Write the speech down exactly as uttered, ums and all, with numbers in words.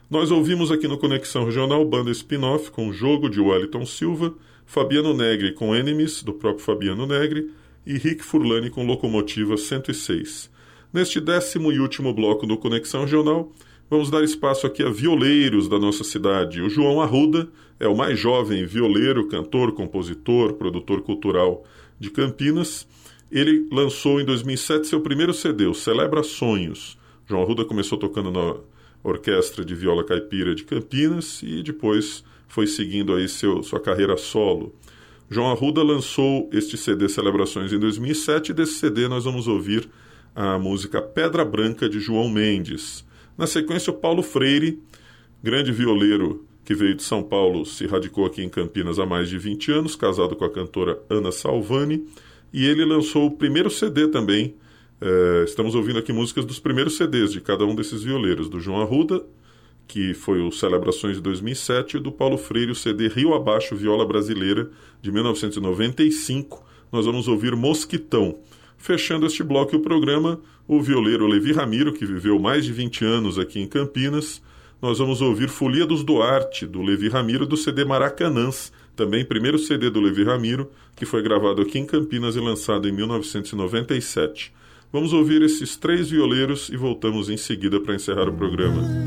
Nós ouvimos aqui no Conexão Regional banda Spin-Off com Jogo de Wellington Silva, Fabiano Negri com Enemies, do próprio Fabiano Negri, e Rick Furlani com Locomotiva cento e seis. Neste décimo e último bloco do Conexão Regional, vamos dar espaço aqui a violeiros da nossa cidade. O João Arruda é o mais jovem violeiro, cantor, compositor, produtor cultural de Campinas. Ele lançou em dois mil e sete seu primeiro C D, o Celebra Sonhos. João Arruda começou tocando na Orquestra de Viola Caipira de Campinas e depois foi seguindo aí seu, sua carreira solo. João Arruda lançou este C D Celebrações em dois mil e sete e desse C D nós vamos ouvir a música Pedra Branca de João Mendes. Na sequência, o Paulo Freire, grande violeiro que veio de São Paulo, se radicou aqui em Campinas há mais de vinte anos, casado com a cantora Ana Salvani, e ele lançou o primeiro C D também. É, estamos ouvindo aqui músicas dos primeiros C Ds de cada um desses violeiros, do João Arruda, que foi o Celebrações de dois mil e sete, e do Paulo Freire, o C D Rio Abaixo, Viola Brasileira, de mil novecentos e noventa e cinco. Nós vamos ouvir Mosquitão. Fechando este bloco e o programa, o violeiro Levi Ramiro, que viveu mais de vinte anos aqui em Campinas. Nós vamos ouvir Folia dos Duarte, do Levi Ramiro, do C D Maracanãs, também primeiro C D do Levi Ramiro, que foi gravado aqui em Campinas e lançado em mil novecentos e noventa e sete. Vamos ouvir esses três violeiros e voltamos em seguida para encerrar o programa.